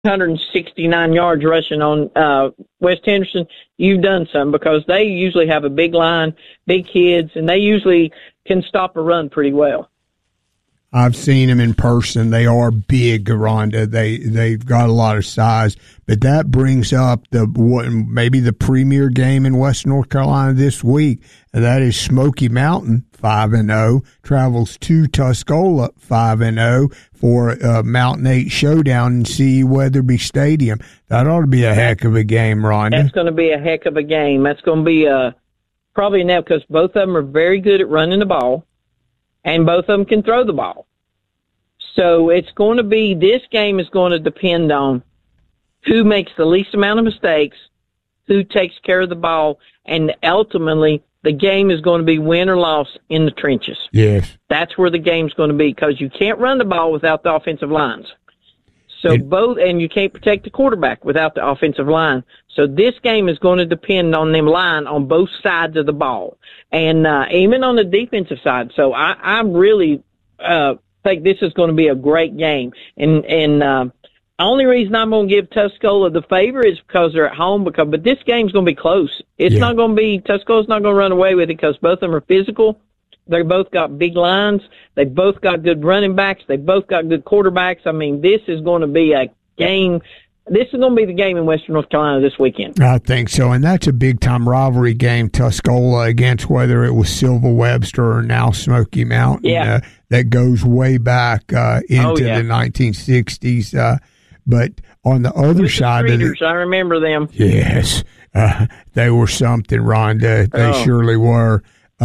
369 yards rushing on West Henderson, you've done something, because they usually have a big line, big kids, and they usually can stop a run pretty well. I've seen them in person. They are big, Rhonda. They've got a lot of size. But that brings up maybe the premier game in Western North Carolina this week, and that is Smoky Mountain 5-0 travels to Tuscola 5-0 for a Mountain 8 showdown in C.E. Weatherby Stadium. That ought to be a heck of a game, Rhonda. That's going to be a heck of a game. That's going to be probably enough, because both of them are very good at running the ball, and both of them can throw the ball. So it's going to be, this game is going to depend on who makes the least amount of mistakes, who takes care of the ball, and ultimately the game is going to be win or loss in the trenches. Yes. That's where the game's going to be, because you can't run the ball without the offensive lines. So and you can't protect the quarterback without the offensive line. So this game is going to depend on them line on both sides of the ball, and even on the defensive side. So I really think this is going to be a great game. And the only reason I'm going to give Tuscola the favor is because they're at home. But this game's going to be close. It's not going to be, Tuscola's not going to run away with it, because both of them are physical. They both got big lines. They both got good running backs. They both got good quarterbacks. I mean, this is going to be a game. This is going to be the game in Western North Carolina this weekend. I think so, and that's a big-time rivalry game, Tuscola against whether it was Silva Webster or now Smoky Mountain. Yeah. That goes way back into the 1960s. But on the other side of it, I remember them. Yes, they were something, Rhonda. They surely were.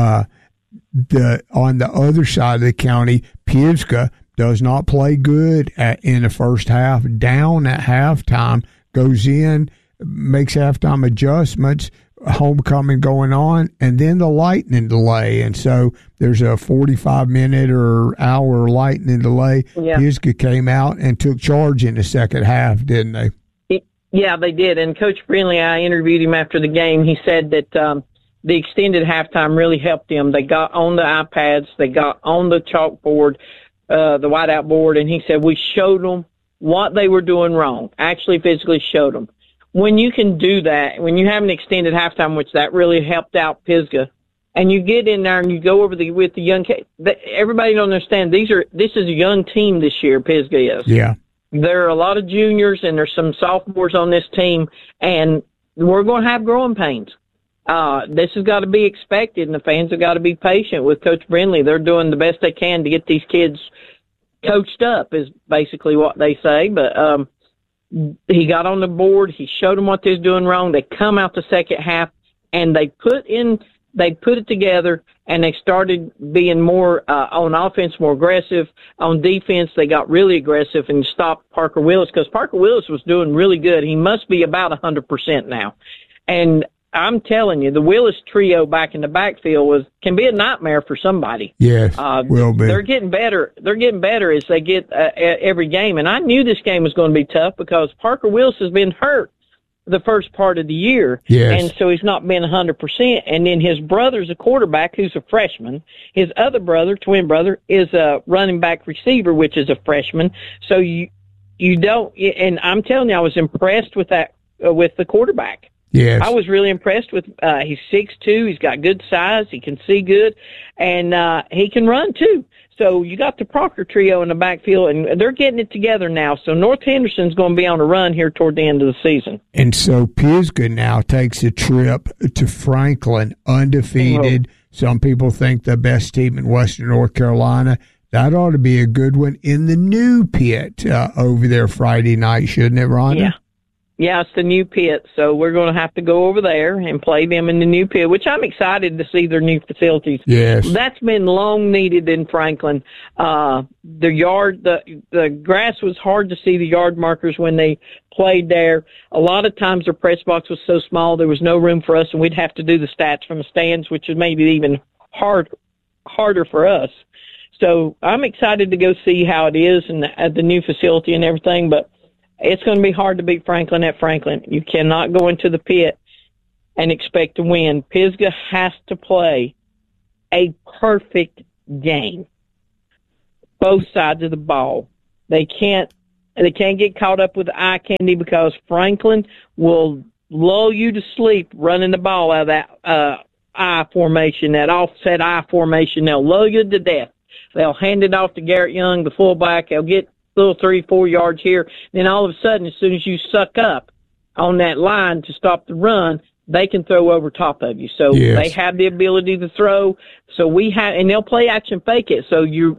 On the other side of the county, Pisgah does not play good in the first half, down at halftime, goes in, makes halftime adjustments, homecoming going on, and then the lightning delay. And so there's a 45-minute or hour lightning delay. Yeah. Pisgah came out and took charge in the second half, didn't they? Yeah, they did. And Coach Brindley, I interviewed him after the game. He said that the extended halftime really helped them. They got on the iPads. They got on the chalkboard, the whiteout board, and he said we showed them what they were doing wrong, actually physically showed them. When you can do that, when you have an extended halftime, which that really helped out Pisgah, and you get in there and you go over with the young kids, everybody don't understand, this is a young team this year, Pisgah is. Yeah. There are a lot of juniors and there's some sophomores on this team, and we're going to have growing pains. This has got to be expected, and the fans have got to be patient with Coach Brindley. They're doing the best they can to get these kids coached up, is basically what they say. But he got on the board. He showed them what they're doing wrong. They come out the second half, and they put it together, and they started being more on offense, more aggressive. On defense, they got really aggressive and stopped Parker Willis, because Parker Willis was doing really good. He must be about 100% now. And I'm telling you, the Willis trio back in the backfield can be a nightmare for somebody. Yes, will be. They're getting better. They're getting better as they get every game. And I knew this game was going to be tough, because Parker Willis has been hurt the first part of the year. Yes. And so he's not been 100%. And then his brother's a quarterback who's a freshman. His other brother, twin brother, is a running back receiver, which is a freshman. So you don't, and I'm telling you, I was impressed with that, with the quarterback. Yes. I was really impressed with, he's 6'2", he's got good size, he can see good, and he can run too. So you got the Proctor trio in the backfield, and they're getting it together now. So North Henderson's going to be on a run here toward the end of the season. And so Pisgah now takes a trip to Franklin, undefeated. Some people think the best team in Western North Carolina. That ought to be a good one in the new pit over there Friday night, shouldn't it, Rhonda? Yeah. Yeah, it's the new pit, so we're going to have to go over there and play them in the new pit, which I'm excited to see their new facilities. Yes. That's been long needed in Franklin. The grass was hard to see the yard markers when they played there. A lot of times their press box was so small there was no room for us, and we'd have to do the stats from the stands, which is maybe even harder for us. So I'm excited to go see how it is and the new facility and everything, but it's going to be hard to beat Franklin at Franklin. You cannot go into the pit and expect to win. Pisgah has to play a perfect game, both sides of the ball. They can't they can't get caught up with eye candy because Franklin will lull you to sleep running the ball out of that I formation, that offset I formation. They'll lull you to death. They'll hand it off to Garrett Young, the fullback. They'll get little 3-4 yards here. Then all of a sudden, as soon as you suck up on that line to stop the run, they can throw over top of you. So they have the ability to throw. So we have, and they'll play action fake it. So you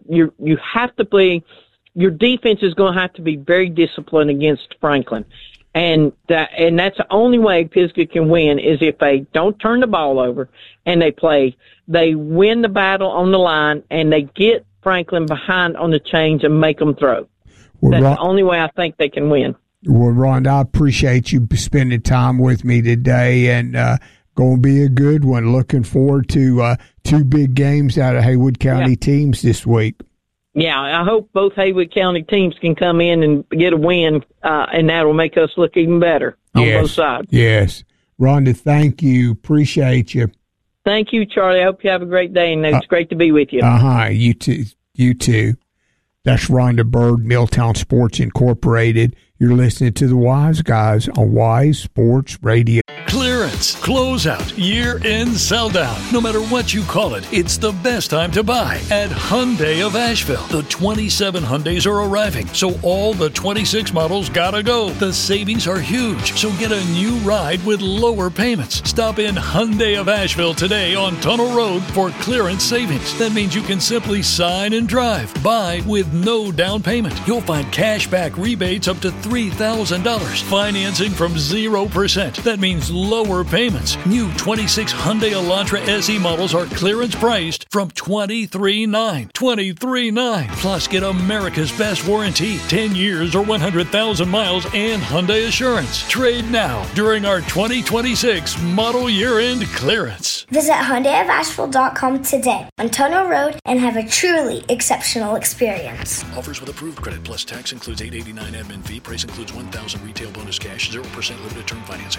have to play. Your defense is going to have to be very disciplined against Franklin. And that's the only way Pisgah can win is if they don't turn the ball over and they win the battle on the line and they get Franklin behind on the chains and make them throw. Well, that's the only way I think they can win. Well, Rhonda, I appreciate you spending time with me today, and going to be a good one. Looking forward to 2 big games out of Haywood County teams this week. Yeah, I hope both Haywood County teams can come in and get a win, and that will make us look even better on both sides. Yes. Rhonda, thank you. Appreciate you. Thank you, Charlie. I hope you have a great day, and it's great to be with you. You too. You too. That's Rhonda Bird, Milltown Sports Incorporated. You're listening to the Wise Guys on Wise Sports Radio. Clearance, closeout, year-end sell-down. No matter what you call it, it's the best time to buy at Hyundai of Asheville. The 27 Hyundais are arriving, so all the 26 models gotta go. The savings are huge, so get a new ride with lower payments. Stop in Hyundai of Asheville today on Tunnel Road for clearance savings. That means you can simply sign and drive. Buy with no down payment. You'll find cash back rebates up to $3,000. Financing from 0%. That means lower payments. New 26 Hyundai Elantra SE models are clearance priced from $23,900. $23,900. Plus, get America's best warranty, 10 years or 100,000 miles, and Hyundai Assurance. Trade now during our 2026 model year-end clearance. Visit HyundaiofAsheville.com today on Tunnel Road and have a truly exceptional experience. Offers with approved credit plus tax includes $889 admin fee. Price includes $1,000 retail bonus cash, 0% limited term financing.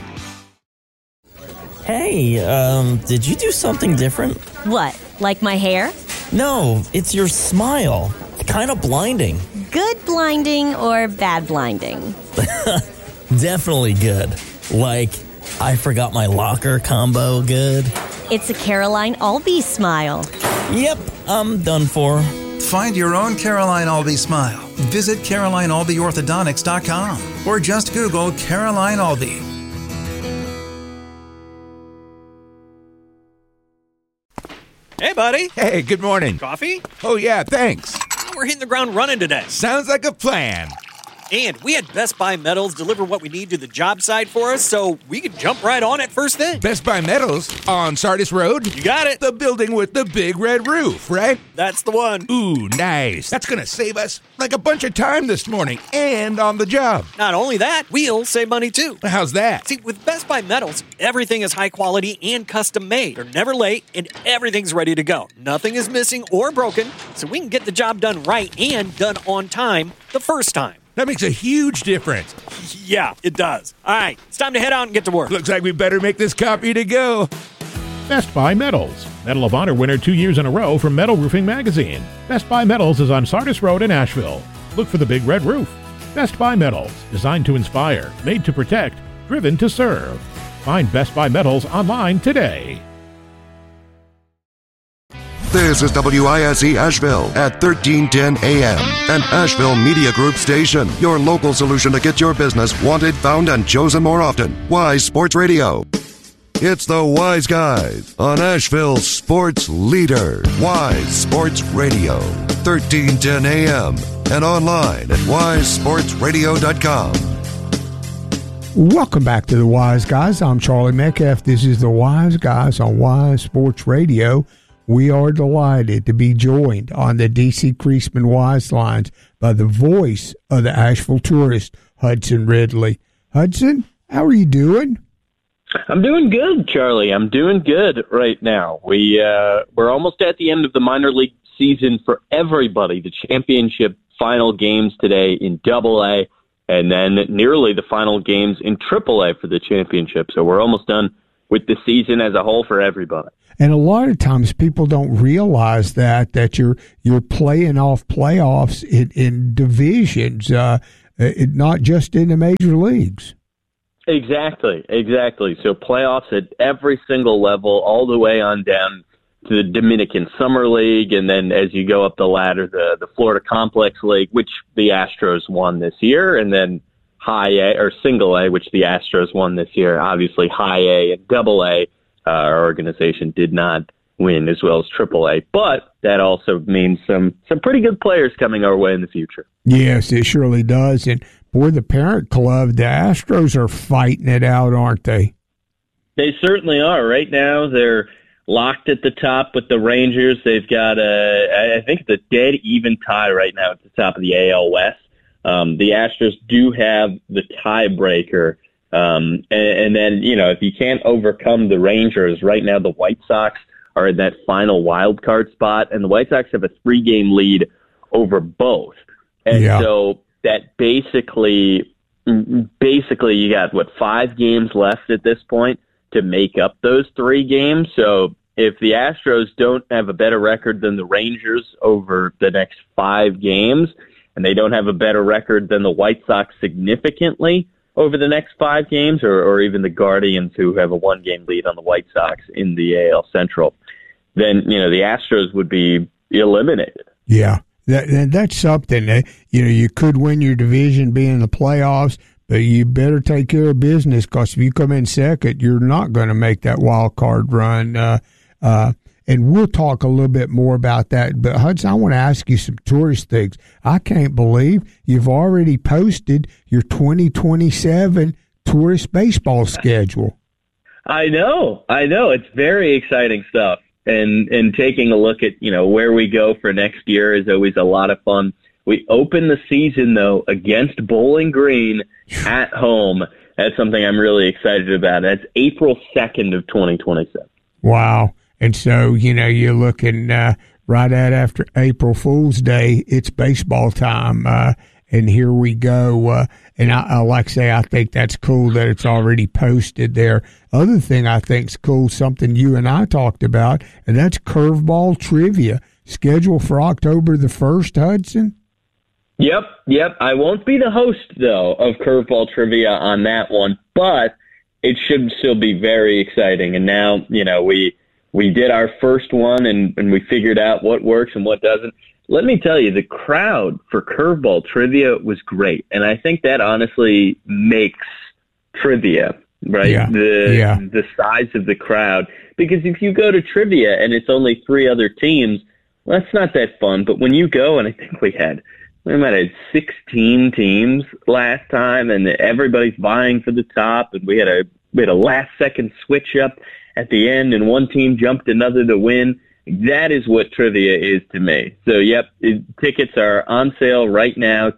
Hey, did you do something different? What, like my hair? No, it's your smile. Kind of blinding. Good blinding or bad blinding? Definitely good. Like, I forgot my locker combo good. It's a Caroline Albee smile. Yep, I'm done for. Find your own Caroline Albee smile. Visit CarolineAlbeeOrthodontics.com or just Google Caroline Albee. Hey, buddy. Hey, good morning. Coffee? Oh, yeah, thanks. We're hitting the ground running today. Sounds like a plan. And we had Best Buy Metals deliver what we need to the job site for us, so we could jump right on it first thing. Best Buy Metals on Sardis Road? You got it. The building with the big red roof, right? That's the one. Ooh, nice. That's going to save us like a bunch of time this morning and on the job. Not only that, we'll save money too. How's that? See, with Best Buy Metals, everything is high quality and custom made. They're never late and everything's ready to go. Nothing is missing or broken, so we can get the job done right and done on time the first time. That makes a huge difference. Yeah, it does. All right, it's time to head out and get to work. Looks like we better make this copy to go. Best Buy Metals. Medal of Honor winner 2 years in a row from Metal Roofing Magazine. Best Buy Metals is on Sardis Road in Asheville. Look for the big red roof. Best Buy Metals. Designed to inspire, made to protect, driven to serve. Find Best Buy Metals online today. This is WISE Asheville at 1310 AM, an Asheville Media Group station. Your local solution to get your business wanted, found, and chosen more often. Wise Sports Radio. It's the Wise Guys on Asheville's sports leader. Wise Sports Radio, 1310 AM, and online at wisesportsradio.com. Welcome back to the Wise Guys. I'm Charlie Metcalf. This is the Wise Guys on Wise Sports Radio. We are delighted to be joined on the D.C. Creasman Wise Lines by the voice of the Asheville tourist, Hudson Ridley. Hudson, how are you doing? I'm doing good, Charlie. I'm doing good right now. We're almost at the end of the minor league season for everybody. The championship final games today in Double-A, and then nearly the final games in Triple-A for the championship. So we're almost done with the season as a whole for everybody. And a lot of times people don't realize that you're playing off playoffs in divisions, not just in the major leagues. Exactly. So playoffs at every single level, all the way on down to the Dominican Summer League, and then as you go up the ladder, the Florida Complex League, which the Astros won this year, and then High A or Single A, which the Astros won this year. Obviously, High A and Double A, our organization did not win, as well as Triple A. But that also means some pretty good players coming our way in the future. Yes, it surely does. And boy, the parent club, the Astros are fighting it out, aren't they? They certainly are. Right now, they're locked at the top with the Rangers. They've got I think it's a dead even tie right now at the top of the AL West. The Astros do have the tiebreaker. And then, if you can't overcome the Rangers, right now the White Sox are in that final wild card spot, and the White Sox have a 3-game lead over both. And so that basically you got, 5 games left at this point to make up those 3 games. So if the Astros don't have a better record than the Rangers over the next 5 games, and they don't have a better record than the White Sox significantly over the next 5 games, or even the Guardians, who have a 1-game lead on the White Sox in the AL Central, then, the Astros would be eliminated. Yeah, that's something. You could win your division, be in the playoffs, but you better take care of business, because if you come in second, you're not going to make that wild card run. And we'll talk a little bit more about that. But, Hudson, I want to ask you some tourist things. I can't believe you've already posted your 2027 tourist baseball schedule. I know. It's very exciting stuff. And taking a look at, where we go for next year is always a lot of fun. We open the season, though, against Bowling Green at home. That's something I'm really excited about. That's April 2nd of 2027. Wow. And so, you're looking right after April Fool's Day, it's baseball time. And here we go. And I like to say, I think that's cool that it's already posted there. Other thing I think is cool, something you and I talked about, and that's curveball trivia. Scheduled for October the 1st, Hudson? Yep. I won't be the host, though, of curveball trivia on that one, but it should still be very exciting. And now, we did our first one, and we figured out what works and what doesn't. Let me tell you, the crowd for curveball trivia was great, and I think that honestly makes trivia, right? Yeah. The size of the crowd. Because if you go to trivia and it's only 3 other teams, well, that's not that fun. But when you go, and I think we might have had 16 teams last time, and everybody's vying for the top, and we had a last-second switch-up at the end, and one team jumped another to win. That is what trivia is to me. So, tickets are on sale right now,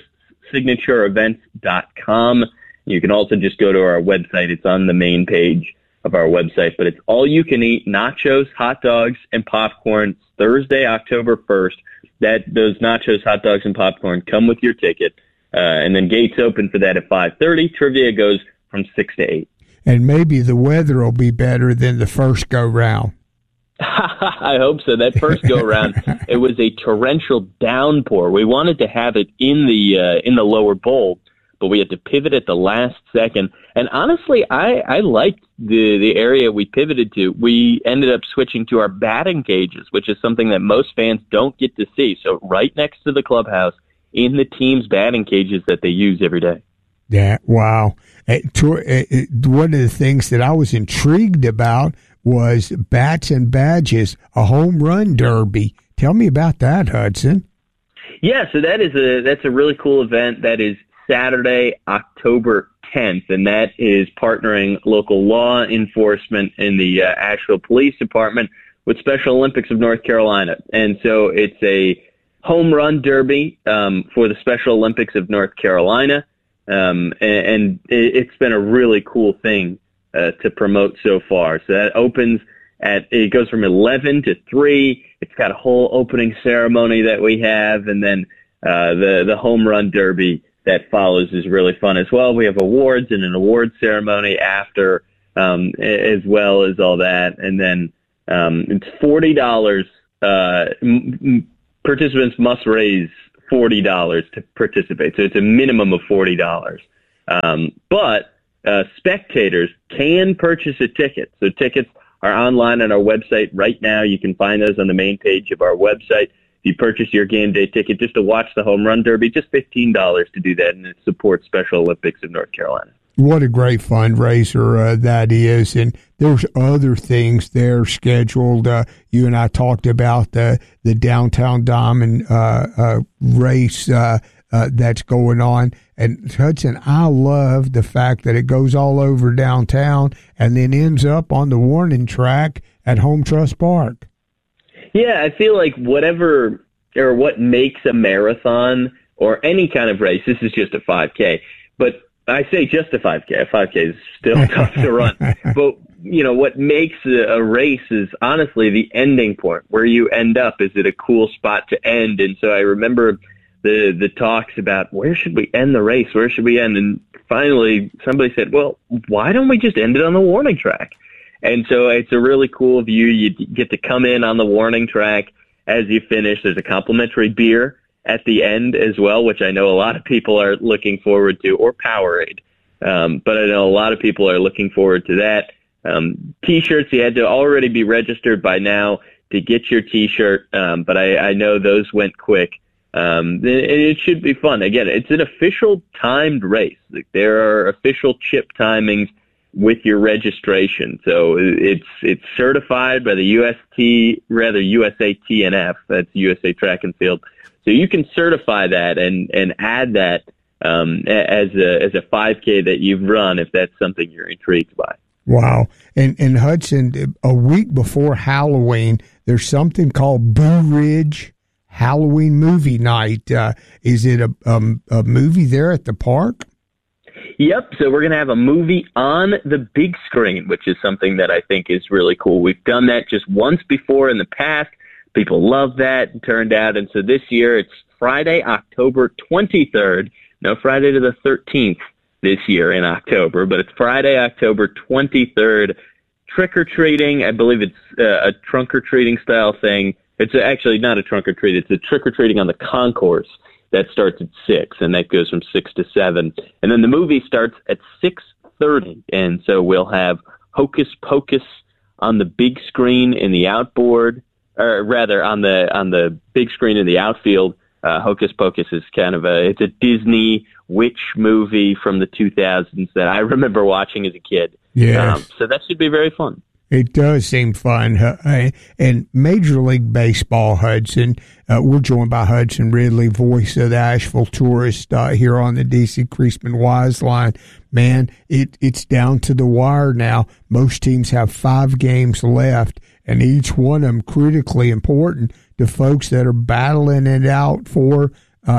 touristsignature.events.com. You can also just go to our website. It's on the main page of our website, but it's all you can eat, nachos, hot dogs, and popcorn, Thursday, October 1st. Those nachos, hot dogs, and popcorn come with your ticket. And then gates open for that at 5:30. Trivia goes from 6 to 8. And maybe the weather will be better than the first go-round. I hope so. That first go-round, it was a torrential downpour. We wanted to have it in the lower bowl, but we had to pivot at the last second. And honestly, I liked the area we pivoted to. We ended up switching to our batting cages, which is something that most fans don't get to see. So right next to the clubhouse, in the team's batting cages that they use every day. Yeah, wow. One of the things that I was intrigued about was Bats and Badges, a home run derby. Tell me about that, Hudson. Yeah, so that's a really cool event. That is Saturday, October 10th, and that is partnering local law enforcement in the Asheville Police Department with Special Olympics of North Carolina. And so it's a home run derby for the Special Olympics of North Carolina. And it's been a really cool thing to promote so far. So that opens it goes from 11 to 3. It's got a whole opening ceremony that we have, and then the home run derby that follows is really fun as well. We have awards and an award ceremony after, as well as all that, and then It's $40. Participants must raise $40 to participate, so it's a minimum of $40. But spectators can purchase a ticket. So tickets are online on our website right now. You can find those on the main page of our website. If you purchase your game day ticket just to watch the Home Run Derby, just $15 to do that, and it supports Special Olympics of North Carolina. What a great fundraiser that is. And there's other things there scheduled. You and I talked about the Downtown Diamond race that's going on. And Hudson, I love the fact that it goes all over downtown and then ends up on the warning track at Home Trust Park. Yeah, I feel like whatever or what makes a marathon or any kind of race, this is just a 5K, but I say just a 5K. A 5K is still tough to run. But, you know, what makes a race is honestly the ending point, where you end up. Is it a cool spot to end? And so I remember the talks about where should we end the race? Where should we end? And finally somebody said, well, why don't we just end it on the warning track? And so it's a really cool view. You get to come in on the warning track as you finish. There's a complimentary beer at the end as well, which I know a lot of people are looking forward to, or Powerade. But I know a lot of people are looking forward to that. T-shirts, you had to already be registered by now to get your T-shirt, but I know those went quick. It should be fun. Again, it's an official timed race. There are official chip timings with your registration. So it's certified by the USATNF, that's USA Track and Field. So you can certify that and add that as a 5K that you've run if that's something you're intrigued by. Wow. And Hudson, a week before Halloween, there's something called Boo Ridge Halloween Movie Night. Is it a movie there at the park? Yep. So we're going to have a movie on the big screen, which is something that I think is really cool. We've done that just once before in the past. People love that, it turned out. And so this year it's Friday, October 23rd. No, Friday to the 13th this year in October, but it's Friday, October 23rd. Trick-or-treating. I believe it's a trunk-or-treating style thing. It's actually not a trunk-or-treat. It's a trick-or-treating on the concourse. That starts at 6, and that goes from 6 to 7. And then the movie starts at 6:30, and so we'll have Hocus Pocus on the big screen in the outboard, or rather on the big screen in the outfield. Hocus Pocus is it's a Disney witch movie from the 2000s that I remember watching as a kid. Yeah. So that should be very fun. It does seem fun. And Major League Baseball, Hudson, we're joined by Hudson Ridley, voice of the Asheville Tourist, here on the D.C. Creasman Wise line. Man, it's down to the wire now. Most teams have 5 games left, and each one of them critically important to folks that are battling it out for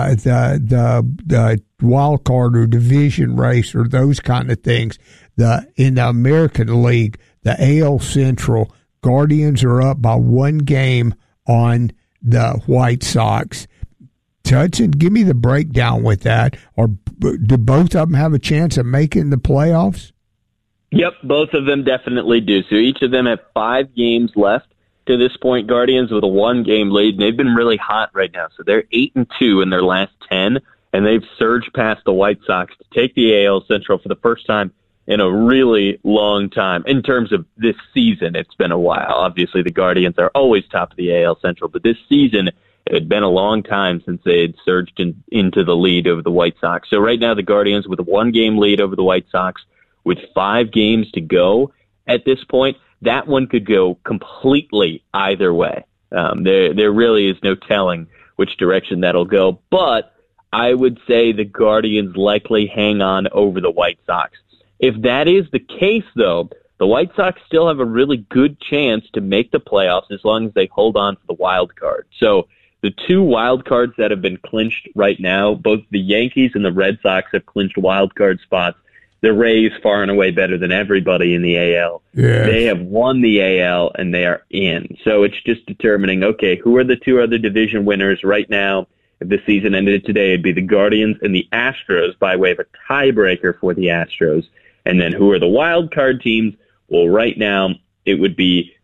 the wild card or division race or those kind of things. In the American League, the AL Central, Guardians are up by 1 game on the White Sox. Hudson, give me the breakdown with that. Or do both of them have a chance of making the playoffs? Yep, both of them definitely do. So each of them have 5 games left to this point. Guardians with a 1-game lead, and they've been really hot right now. So they're 8-2 in their last 10, and they've surged past the White Sox to take the AL Central for the first time in a really long time. In terms of this season, it's been a while. Obviously, the Guardians are always top of the AL Central, but this season, it had been a long time since they had surged into the lead over the White Sox. So right now, the Guardians with a 1-game lead over the White Sox with 5 games to go at this point. That one could go completely either way. There really is no telling which direction that'll go, but I would say the Guardians likely hang on over the White Sox. If that is the case, though, the White Sox still have a really good chance to make the playoffs as long as they hold on to the wild card. So the 2 wild cards that have been clinched right now, both the Yankees and the Red Sox have clinched wild card spots. The Rays far and away better than everybody in the AL. Yes. They have won the AL, and they are in. So it's just determining, okay, who are the 2 other division winners right now? If the season ended today, it'd be the Guardians and the Astros by way of a tiebreaker for the Astros. And then who are the wild card teams? Well, right now it would be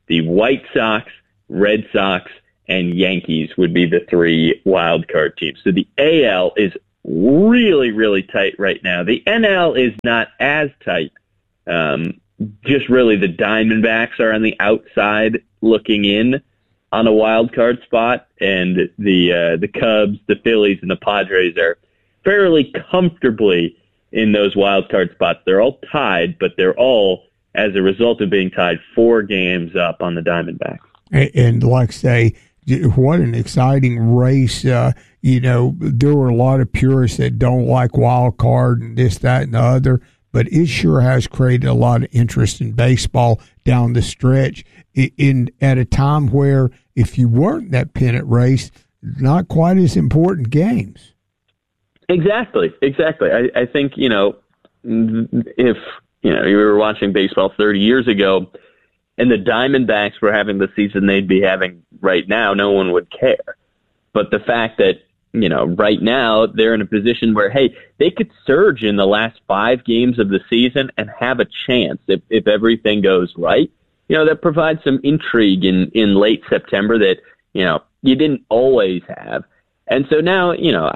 the White Sox, Red Sox, and Yankees would be the 3 wild card teams. So the AL is really, really tight right now. The NL is not as tight. Just really the Diamondbacks are on the outside looking in on a wild card spot, and the Cubs, the Phillies, and the Padres are fairly comfortably in those wild card spots. They're all tied, but they're all, as a result of being tied, 4 games up on the Diamondbacks. And like say, what an exciting race. There were a lot of purists that don't like wild card and this, that, and the other, but it sure has created a lot of interest in baseball down the stretch at a time where if you weren't in that pennant race, not quite as important games. Exactly. I think, if, you were watching baseball 30 years ago and the Diamondbacks were having the season they'd be having right now, no one would care. But the fact that, right now they're in a position where, hey, they could surge in the last 5 games of the season and have a chance if everything goes right. That provides some intrigue in late September that, you didn't always have. And so now,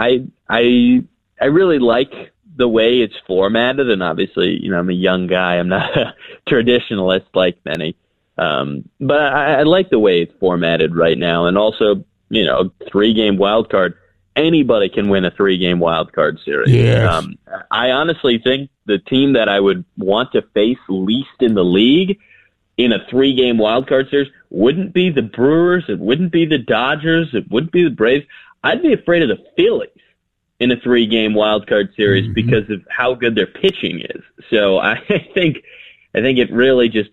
I really like the way it's formatted, and obviously, I'm a young guy. I'm not a traditionalist like many. But I like the way it's formatted right now. And also, 3-game wild card. Anybody can win a 3-game wild card series. Yes. I honestly think the team that I would want to face least in the league in a 3-game wild card series wouldn't be the Brewers. It wouldn't be the Dodgers. It wouldn't be the Braves. I'd be afraid of the Phillies in a 3-game wild card series because of how good their pitching is. So I think it really just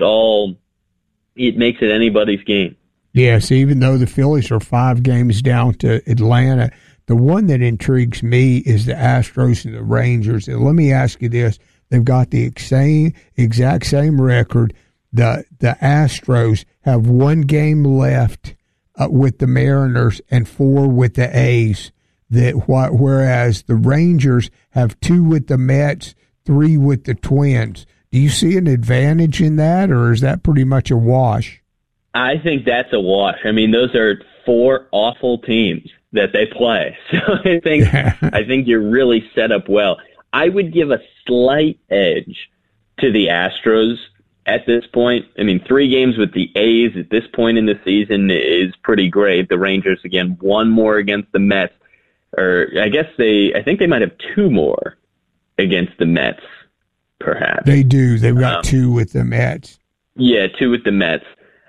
it makes it anybody's game. Yes, even though the Phillies are 5 games down to Atlanta, the one that intrigues me is the Astros and the Rangers. And let me ask you this. They've got the exact same record. The Astros have 1 game left with the Mariners and 4 with the A's. Whereas the Rangers have 2 with the Mets, 3 with the Twins. Do you see an advantage in that, or is that pretty much a wash? I think that's a wash. I mean, those are 4 awful teams that they play. So I think you're really set up well. I would give a slight edge to the Astros at this point. I mean, 3 games with the A's at this point in the season is pretty great. The Rangers, again, 1 more against the Mets. Or I think they might have 2 more against the Mets, perhaps. They do. They've got 2 with the Mets. Yeah, 2 with the Mets.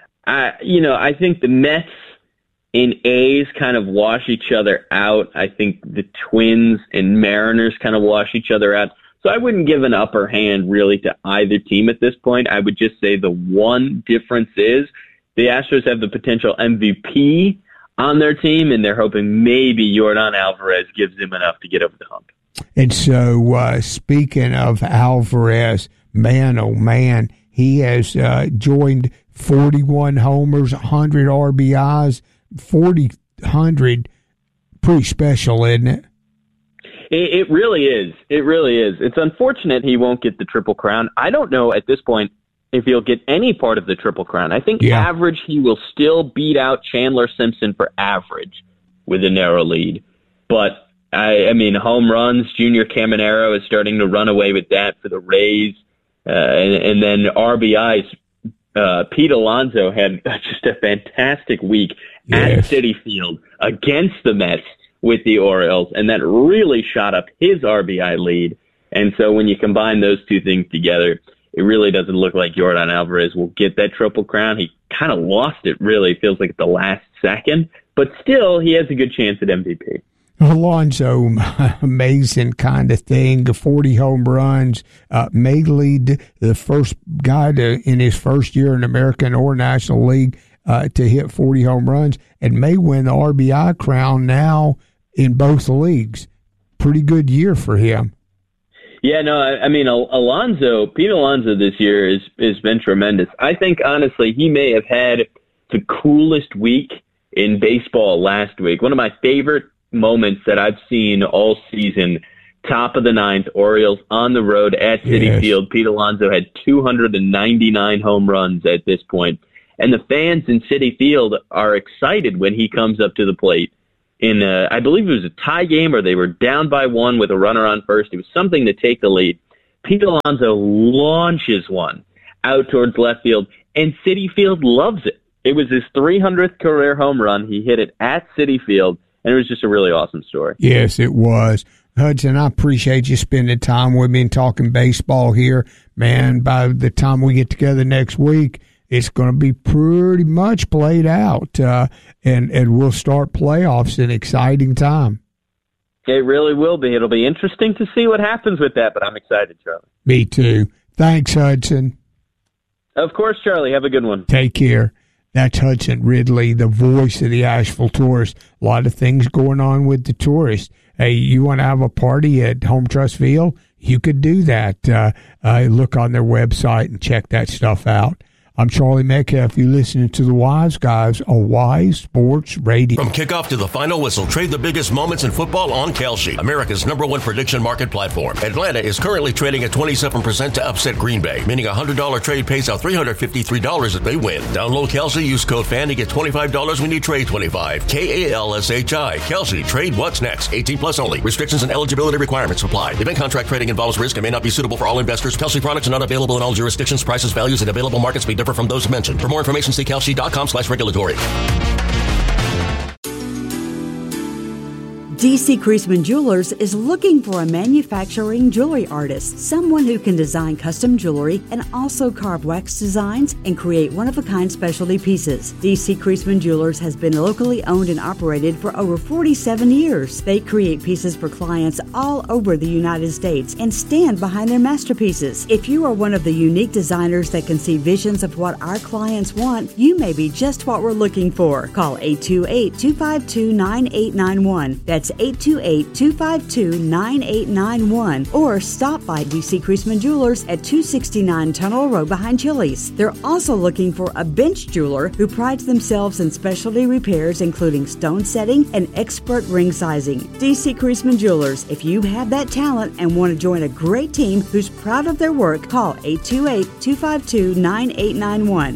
I think the Mets and A's kind of wash each other out. I think the Twins and Mariners kind of wash each other out. So I wouldn't give an upper hand really to either team at this point. I would just say the one difference is the Astros have the potential MVP on their team, and they're hoping maybe Yordan Alvarez gives them enough to get over the hump. And so speaking of Alvarez, man, oh man, he has joined 41 homers, 100 RBIs, 100, pretty special, isn't it? It really is. It really is. It's unfortunate he won't get the Triple Crown. I don't know at this point if he'll get any part of the Triple Crown. I think average, he will still beat out Chandler Simpson for average with a narrow lead. But, I mean, home runs, Junior Caminero is starting to run away with that for the Rays. And then RBIs, Pete Alonso had just a fantastic week at Citi Field against the Mets with the Orioles, and that really shot up his RBI lead. And so when you combine those 2 things together, it really doesn't look like Yordan Alvarez will get that Triple Crown. He kind of lost it, really. It feels like at the last second. But still, he has a good chance at MVP. Alonso, amazing kind of thing. 40 home runs, may lead the first guy in his first year in American or National League to hit 40 home runs, and may win the RBI crown now in both leagues. Pretty good year for him. Yeah, no, I mean, Pete Alonso this year has been tremendous. I think, honestly, he may have had the coolest week in baseball last week. One of my favorite moments that I've seen all season, top of the 9th, Orioles on the road at Citi Field. Pete Alonso had 299 home runs at this point. And the fans in Citi Field are excited when he comes up to the plate. In, I believe it was a tie game, or they were down by 1 with a runner on first. It was something to take the lead. Pete Alonso launches one out towards left field, and Citi Field loves it. It was his 300th career home run. He hit it at Citi Field, and it was just a really awesome story. Yes, it was. Hudson, I appreciate you spending time with me and talking baseball here. Man, by the time we get together next week, it's going to be pretty much played out, and we'll start playoffs in an exciting time. It really will be. It'll be interesting to see what happens with that, but I'm excited, Charlie. Me too. Thanks, Hudson. Of course, Charlie. Have a good one. Take care. That's Hudson Ridley, the voice of the Asheville Tourists. A lot of things going on with the Tourists. Hey, you want to have a party at Home Trust Field? You could do that. Look on their website and check that stuff out. I'm Charlie Metcalf. You're listening to the Wise Guys on Wise Sports Radio. From kickoff to the final whistle, trade the biggest moments in football on Kalshi, America's #1 prediction market platform. Atlanta is currently trading at 27% to upset Green Bay, meaning a $100 trade pays out $353 if they win. Download Kalshi, use code FAN to get $25 when you trade 25. KALSHI. Kalshi. Trade what's next. 18 plus only. Restrictions and eligibility requirements apply. Event contract trading involves risk and may not be suitable for all investors. Kalshi products are not available in all jurisdictions. Prices, values, and available markets may differ from those mentioned. For more information, see kalshi.com/regulatory. D.C. Creasman Jewelers is looking for a manufacturing jewelry artist, someone who can design custom jewelry and also carve wax designs and create one-of-a-kind specialty pieces. D.C. Creasman Jewelers has been locally owned and operated for over 47 years. They create pieces for clients all over the United States and stand behind their masterpieces. If you are one of the unique designers that can see visions of what our clients want, you may be just what we're looking for. Call 828-252-9891. That's 828-252-9891, or stop by D.C. Creasman Jewelers at 269 Tunnel Road behind Chili's. They're also looking for a bench jeweler who prides themselves in specialty repairs, including stone setting and expert ring sizing. D.C. Creasman Jewelers. If you have that talent and want to join a great team who's proud of their work, call 828-252-9891.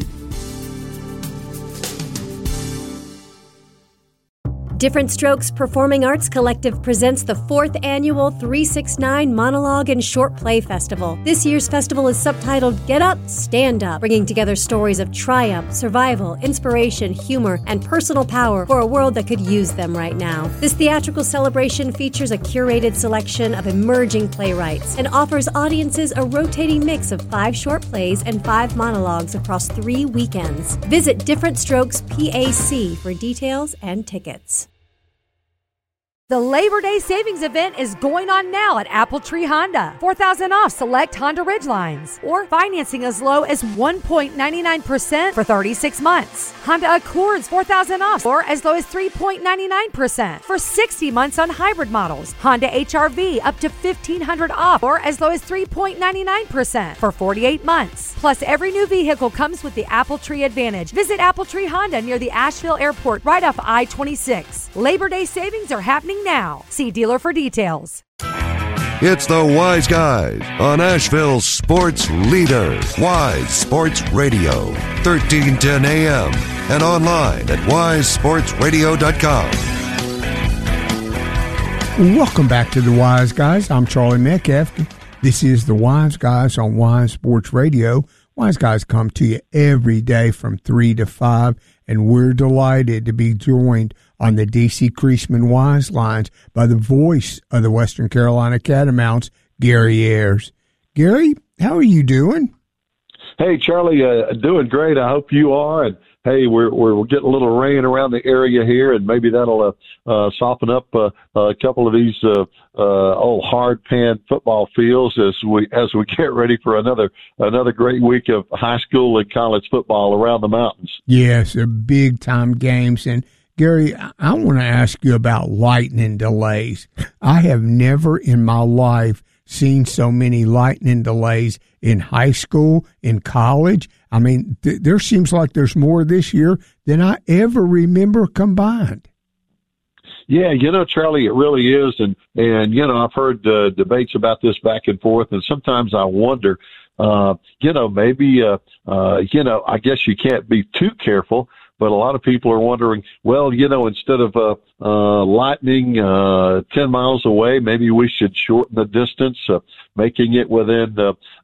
Different Strokes Performing Arts Collective presents the 4th annual 369 Monologue and Short Play Festival. This year's festival is subtitled Get Up, Stand Up, bringing together stories of triumph, survival, inspiration, humor, and personal power for a world that could use them right now. This theatrical celebration features a curated selection of emerging playwrights and offers audiences a rotating mix of 5 short plays and 5 monologues across 3 weekends. Visit Different Strokes PAC for details and tickets. The Labor Day Savings Event is going on now at Apple Tree Honda. $4,000 off select Honda Ridgelines, or financing as low as 1.99% for 36 months. Honda Accords $4,000 off, or as low as 3.99% for 60 months on hybrid models. Honda HR-V up to $1,500 off, or as low as 3.99% for 48 months. Plus, every new vehicle comes with the Apple Tree Advantage. Visit Apple Tree Honda near the Asheville Airport, right off I-26. Labor Day savings are happening now. See dealer for details. It's the Wise Guys on Asheville's sports leader, Wise Sports Radio, 1310 AM, and online at wisesportsradio.com. Welcome back to the Wise Guys. I'm Charlie Metcalf. This is the Wise Guys on Wise Sports Radio. Wise Guys come to you every day from 3 to 5, and we're delighted to be joined on the D.C. Creasman Wise Lines by the voice of the Western Carolina Catamounts, Gary Ayers. Gary, how are you doing? Hey, Charlie, doing great. I hope you are. And hey, we're getting a little rain around the area here, and maybe that'll soften up a couple of these old hard pan football fields as we get ready for another great week of high school and college football around the mountains. Yes, they're big time games. And Gary, I want to ask you about lightning delays. I have never in my life seen so many lightning delays in high school, in college. I mean, there seems like there's more this year than I ever remember combined. Yeah, Charlie, it really is. And I've heard debates about this back and forth, and sometimes I wonder, maybe, I guess you can't be too careful. But a lot of people are wondering, well, instead of Lightning 10 miles away, maybe we should shorten the distance, making it within